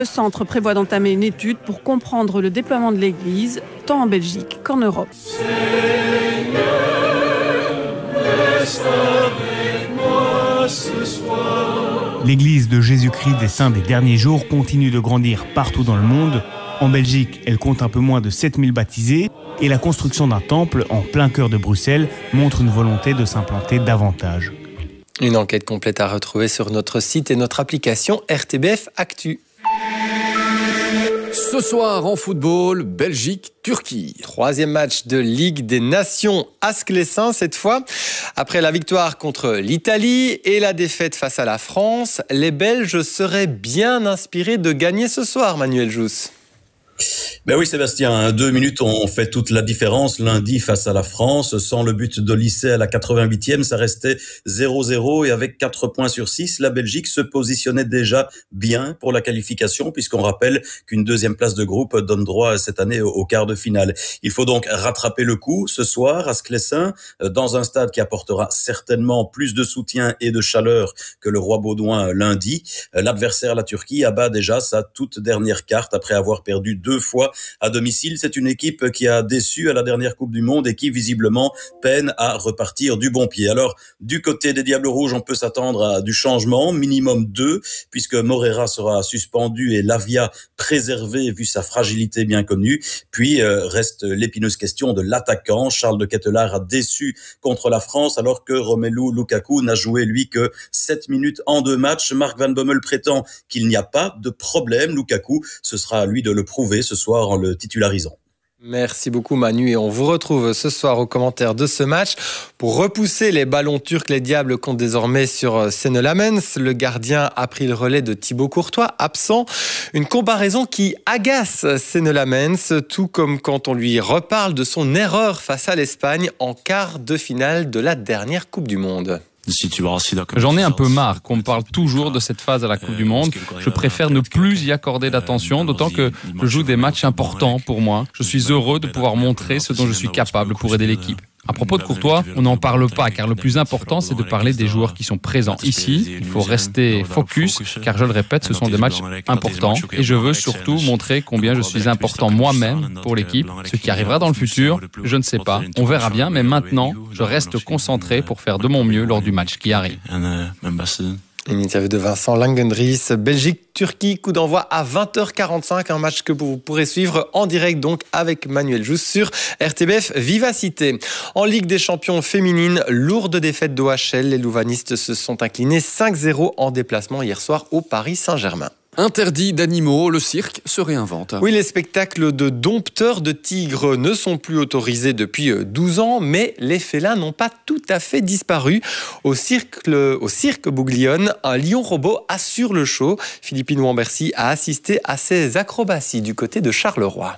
Le centre prévoit d'entamer une étude pour comprendre le déploiement de l'Église, tant en Belgique qu'en Europe. L'Église de Jésus-Christ des Saints des derniers jours continue de grandir partout dans le monde. En Belgique, elle compte un peu moins de 7000 baptisés et la construction d'un temple en plein cœur de Bruxelles montre une volonté de s'implanter davantage. Une enquête complète à retrouver sur notre site et notre application RTBF Actu. Ce soir en football, Belgique-Turquie. 3e match de Ligue des Nations à Sclessin cette fois. Après la victoire contre l'Italie et la défaite face à la France, les Belges seraient bien inspirés de gagner ce soir, Manuel Jousse. Ben oui Sébastien, 2 minutes ont fait toute la différence lundi face à la France. Sans le but de Lycée à la 88e, ça restait 0-0 et avec 4 points sur 6, la Belgique se positionnait déjà bien pour la qualification puisqu'on rappelle qu'une 2e place de groupe donne droit cette année au quart de finale. Il faut donc rattraper le coup ce soir à Sclessin dans un stade qui apportera certainement plus de soutien et de chaleur que le Roi Baudouin lundi. L'adversaire, la Turquie, abat déjà sa toute dernière carte après avoir perdu 2 fois à domicile. C'est une équipe qui a déçu à la dernière Coupe du Monde et qui visiblement peine à repartir du bon pied. Alors, du côté des Diables Rouges, on peut s'attendre à du changement, minimum 2, puisque Moreira sera suspendu et Lavia préservé vu sa fragilité bien connue. Puis reste l'épineuse question de l'attaquant. Charles de Ketelaere a déçu contre la France alors que Romelu Lukaku n'a joué lui que 7 minutes en 2 matchs. Mark Van Bommel prétend qu'il n'y a pas de problème. Lukaku, ce sera à lui de le prouver ce soir en le titularisant. Merci beaucoup Manu et on vous retrouve ce soir aux commentaires de ce match. Pour repousser les ballons turcs, les Diables comptent désormais sur Senelamens. Le gardien a pris le relais de Thibaut Courtois, absent. Une comparaison qui agace Senelamens, tout comme quand on lui reparle de son erreur face à l'Espagne en quart de finale de la dernière Coupe du Monde. J'en ai un peu marre qu'on me parle toujours de cette phase à la Coupe du Monde. Je préfère ne plus y accorder d'attention, d'autant que je joue des matchs importants pour moi. Je suis heureux de pouvoir montrer ce dont je suis capable pour aider l'équipe. À propos de Courtois, on n'en parle pas car le plus important c'est de parler des joueurs qui sont présents ici. Il faut rester focus car je le répète, ce sont des matchs importants et je veux surtout montrer combien je suis important moi-même pour l'équipe. Ce qui arrivera dans le futur, je ne sais pas, on verra bien, mais maintenant je reste concentré pour faire de mon mieux lors du match qui arrive. Une interview de Vincent Langendries, Belgique-Turquie, coup d'envoi à 20h45, un match que vous pourrez suivre en direct donc avec Manuel Jousse sur RTBF Vivacité. En Ligue des Champions féminines, lourde défaite d'OHL, les louvanistes se sont inclinés 5-0 en déplacement hier soir au Paris Saint-Germain. Interdit d'animaux, le cirque se réinvente. Oui, les spectacles de dompteurs de tigres ne sont plus autorisés depuis 12 ans, mais les félins n'ont pas tout à fait disparu. Au cirque Bouglione, un lion robot assure le show. Philippine Wambercy a assisté à ses acrobaties du côté de Charleroi.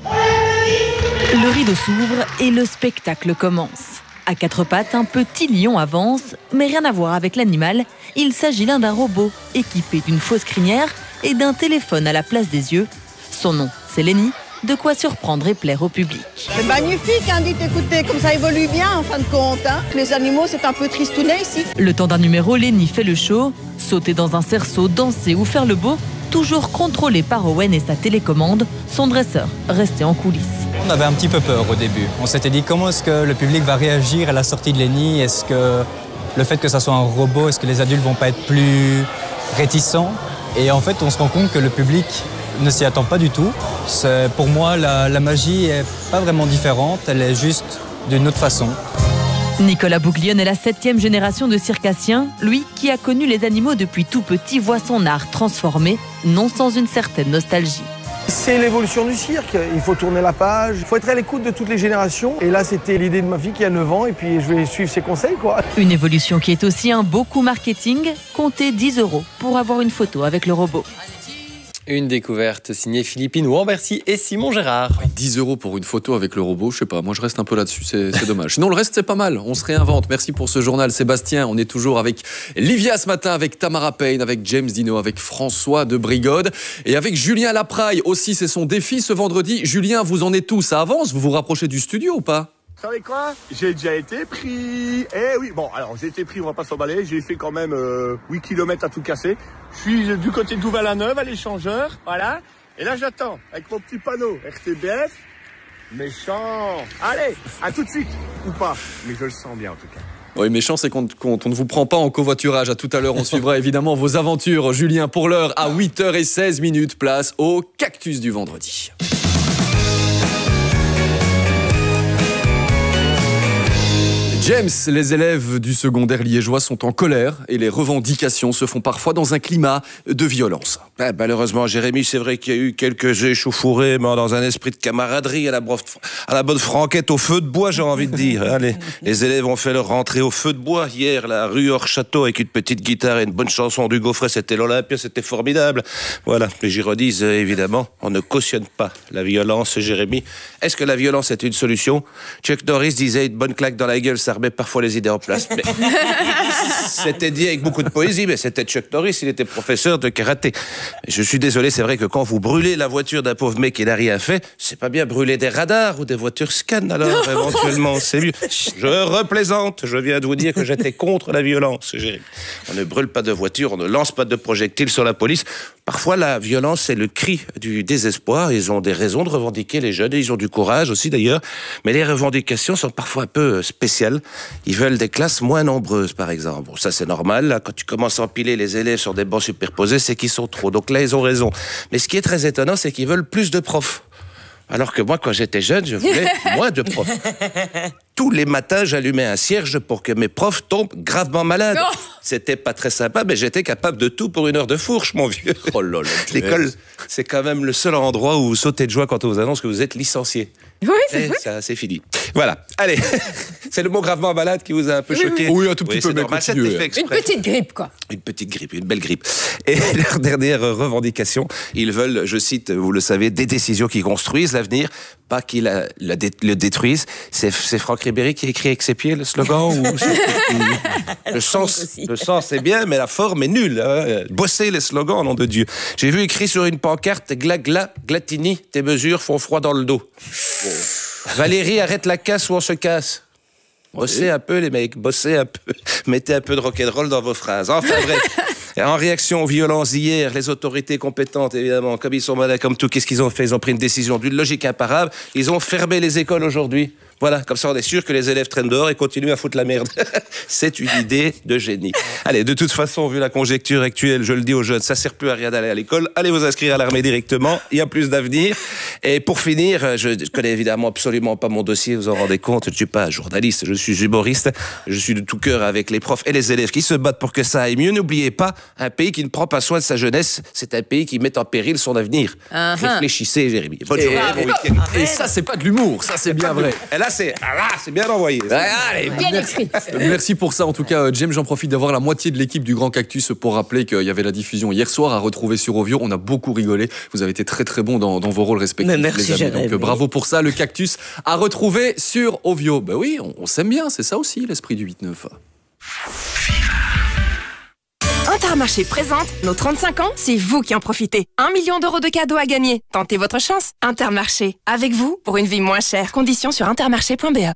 Le rideau s'ouvre et le spectacle commence. À 4 pattes, un petit lion avance, mais rien à voir avec l'animal. Il s'agit là d'un robot équipé d'une fausse crinière et d'un téléphone à la place des yeux. Son nom, c'est Lenny, de quoi surprendre et plaire au public. C'est magnifique, dites, écoutez, comme ça évolue bien en fin de compte. Les animaux, c'est un peu tristounet ici. Le temps d'un numéro, Lenny fait le show. Sauter dans un cerceau, danser ou faire le beau, toujours contrôlé par Owen et sa télécommande, son dresseur resté en coulisses. On avait un petit peu peur au début. On s'était dit comment est-ce que le public va réagir à la sortie de Lenny. Est-ce que le fait que ça soit un robot, est-ce que les adultes vont pas être plus réticents? Et en fait, on se rend compte que le public ne s'y attend pas du tout. Pour moi, la magie est pas vraiment différente, elle est juste d'une autre façon. Nicolas Bouglione est la 7e génération de circassiens. Lui, qui a connu les animaux depuis tout petit, voit son art transformé, non sans une certaine nostalgie. C'est l'évolution du cirque, il faut tourner la page, il faut être à l'écoute de toutes les générations. Et là, c'était l'idée de ma fille qui a 9 ans et puis je vais suivre ses conseils, quoi. Une évolution qui est aussi un beau coup marketing. Comptez 10 € pour avoir une photo avec le robot. Une découverte signée Philippine Wambercy et Simon Gérard. 10 € pour une photo avec le robot, je sais pas, moi je reste un peu là-dessus, c'est dommage. Sinon le reste c'est pas mal, on se réinvente. Merci pour ce journal Sébastien, on est toujours avec Livia ce matin, avec Tamara Payne, avec James Dino, avec François de Brigode et avec Julien Lapraille aussi, c'est son défi ce vendredi. Julien, vous en êtes où? Ça avance? Vous vous rapprochez du studio ou pas? Vous savez quoi? J'ai déjà été pris. Eh oui, bon, alors j'ai été pris, on va pas s'emballer. J'ai fait quand même 8 km à tout casser. Je suis du côté de Louvain-la-Neuve à l'échangeur, voilà. Et là j'attends avec mon petit panneau RTBF. Méchant. Allez, à tout de suite. Ou pas, mais je le sens bien en tout cas. Oui, méchant, c'est quand on ne vous prend pas en covoiturage. À tout à l'heure, on suivra évidemment vos aventures. Julien, pour l'heure, à 8h16, place au cactus du vendredi. James, les élèves du secondaire liégeois sont en colère et les revendications se font parfois dans un climat de violence. Malheureusement, Jérémy, c'est vrai qu'il y a eu quelques échauffourées, mais dans un esprit de camaraderie à la bonne franquette au feu de bois, j'ai envie de dire. Allez, les élèves ont fait leur rentrée au feu de bois hier, la rue hors château, avec une petite guitare et une bonne chanson du Gaufret. C'était l'Olympia, c'était formidable. Voilà, les girodistes, évidemment, on ne cautionne pas la violence, Jérémy. Est-ce que la violence est une solution? Chuck Norris disait une bonne claque dans la gueule, ça remet parfois les idées en place. Mais c'était dit avec beaucoup de poésie, mais c'était Chuck Norris, il était professeur de karaté. Je suis désolé, c'est vrai que quand vous brûlez la voiture d'un pauvre mec qui n'a rien fait, c'est pas bien brûler des radars ou des voitures scan, alors éventuellement c'est mieux. Je replaisante, je viens de vous dire que j'étais contre la violence, Jérémy. On ne brûle pas de voiture, on ne lance pas de projectiles sur la police. Parfois, la violence, c'est le cri du désespoir. Ils ont des raisons de revendiquer, les jeunes, et ils ont du courage aussi d'ailleurs. Mais les revendications sont parfois un peu spéciales. Ils veulent des classes moins nombreuses, par exemple. Bon, ça, c'est normal. Là, quand tu commences à empiler les élèves sur des bancs superposés, c'est qu'ils sont trop. Donc là, ils ont raison. Mais ce qui est très étonnant, c'est qu'ils veulent plus de profs. Alors que moi, quand j'étais jeune, je voulais moins de profs. Tous les matins, j'allumais un cierge pour que mes profs tombent gravement malades. Oh, c'était pas très sympa, mais j'étais capable de tout pour une heure de fourche, mon vieux. Oh là là. L'école, c'est quand même le seul endroit où vous sautez de joie quand on vous annonce que vous êtes licencié. Oui, c'est vrai. Ça, c'est fini. Voilà. Allez. C'est le mot gravement malade qui vous a un peu choqué. Oui, un tout petit peu, mais une petite grippe, quoi. Une petite grippe, une belle grippe. Et leur dernière revendication, ils veulent, je cite, vous le savez, des décisions qui construisent l'avenir, pas qui le détruisent. C'est Franck Ribéry qui a écrit avec ses pieds le slogan ou le sens c'est bien, mais la forme est nulle. Hein. Bossez les slogans, nom de Dieu. J'ai vu écrit sur une pancarte Glatini, tes mesures font froid dans le dos. Bon. Valérie, arrête la casse ou on se casse. Bossez un peu, les mecs, bossez un peu. Mettez un peu de rock'n'roll dans vos phrases. Enfin, bref. En réaction aux violences d'hier, les autorités compétentes, évidemment, comme ils sont malins comme tout, qu'est-ce qu'ils ont fait? Ils ont pris une décision d'une logique imparable. Ils ont fermé les écoles aujourd'hui. Voilà, comme ça on est sûr que les élèves traînent dehors et continuent à foutre la merde. C'est une idée de génie. Allez, de toute façon, vu la conjecture actuelle, je le dis aux jeunes, ça sert plus à rien d'aller à l'école. Allez vous inscrire à l'armée directement, il y a plus d'avenir. Et pour finir, je connais évidemment absolument pas mon dossier, vous en rendez compte, je ne suis pas journaliste, je suis humoriste. Je suis de tout cœur avec les profs et les élèves qui se battent pour que ça aille mieux. N'oubliez pas, un pays qui ne prend pas soin de sa jeunesse, c'est un pays qui met en péril son avenir. Réfléchissez, Jérémy. Bonne journée, bon week-end. Et ça, c'est pas de l'humour, ça c'est bien vrai. Et là, c'est bien envoyé. Allez, merci pour ça. En tout cas, James, j'en profite d'avoir la moitié de l'équipe du Grand Cactus pour rappeler qu'il y avait la diffusion hier soir à retrouver sur Ovio. On a beaucoup rigolé. Vous avez été très très bons dans vos rôles respectifs. Merci, les amis. Donc bravo pour ça. Le Cactus à retrouver sur Ovio. Ben oui, on s'aime bien. C'est ça aussi l'esprit du 8-9. Intermarché présente nos 35 ans, c'est vous qui en profitez. 1 million d'euros de cadeaux à gagner. Tentez votre chance. Intermarché, avec vous pour une vie moins chère. Conditions sur intermarché.be.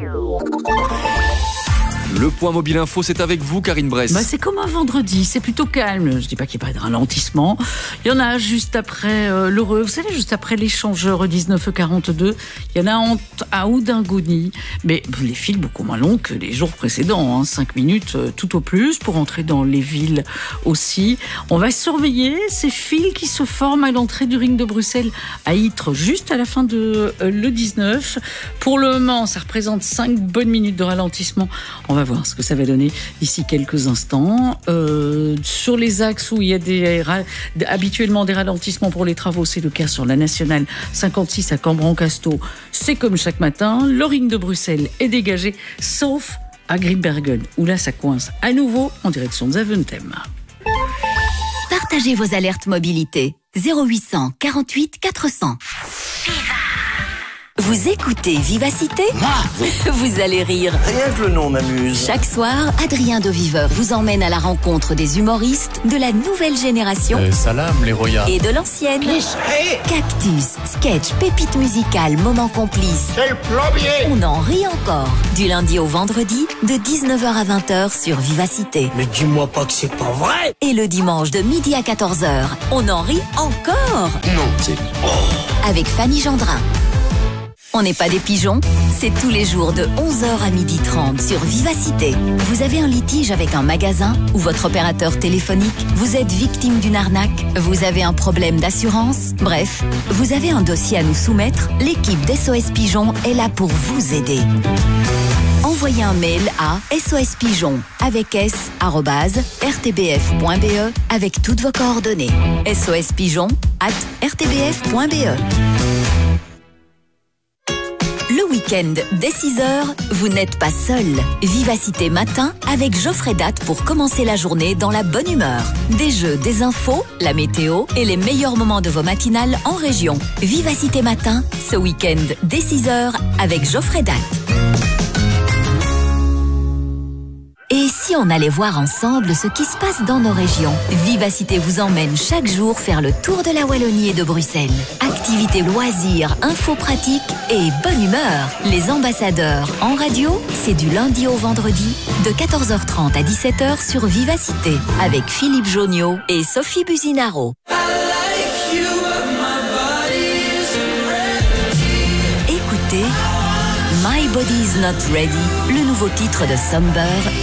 Le point mobile info, c'est avec vous, Karine Bress. C'est comme un vendredi, c'est plutôt calme. Je dis pas qu'il n'y a pas de ralentissement. Il y en a juste après l'Heureux, vous savez, juste après l'échangeur 1942. Il y en a à Oudingoni. Mais les fils beaucoup moins longs que les jours précédents. 5 minutes tout au plus pour entrer dans les villes aussi. On va surveiller ces fils qui se forment à l'entrée du ring de Bruxelles à Ytre, juste à la fin de le 19. Pour le moment, ça représente 5 bonnes minutes de ralentissement. On va voir ce que ça va donner d'ici quelques instants. Sur les axes où il y a habituellement des ralentissements pour les travaux, c'est le cas sur la nationale 56 à Cambron-Casteau. C'est comme chaque matin, le ring de Bruxelles est dégagé, sauf à Grimbergen, où là ça coince à nouveau en direction de Zaventem. Partagez vos alertes mobilité. 0800 48 400. Vous écoutez Vivacité ? Vous allez rire. Rien que le nom m'amuse. Chaque soir, Adrien de Viveur vous emmène à la rencontre des humoristes de la nouvelle génération Salam, les royas. et de l'ancienne. Cactus, sketch, pépites musicales, moments complices. C'est le plombier. On en rit encore. Du lundi au vendredi, de 19h à 20h sur Vivacité. Mais dis-moi pas que c'est pas vrai. Et le dimanche de midi à 14h, on en rit encore. Non, c'est... Avec Fanny Gendrin. On n'est pas des pigeons, c'est tous les jours de 11h à 12h30 sur Vivacité. Vous avez un litige avec un magasin ou votre opérateur téléphonique, vous êtes victime d'une arnaque, vous avez un problème d'assurance, bref, vous avez un dossier à nous soumettre, l'équipe d'SOS Pigeon est là pour vous aider. Envoyez un mail à sospigeon avec s@rtbf.be avec toutes vos coordonnées. sospigeon@rtbf.be. Le week-end dès 6h, vous n'êtes pas seul. Vivacité matin avec Geoffrey Date pour commencer la journée dans la bonne humeur. Des jeux, des infos, la météo et les meilleurs moments de vos matinales en région. Vivacité matin, ce week-end dès 6h avec Geoffrey Date. Et si on allait voir ensemble ce qui se passe dans nos régions? Vivacité vous emmène chaque jour faire le tour de la Wallonie et de Bruxelles. Activités, loisirs, infos pratiques et bonne humeur. Les ambassadeurs en radio, c'est du lundi au vendredi de 14h30 à 17h sur Vivacité avec Philippe Joniot et Sophie Buzinaro. Écoutez My Body's Not Ready, le nouveau titre de Somber.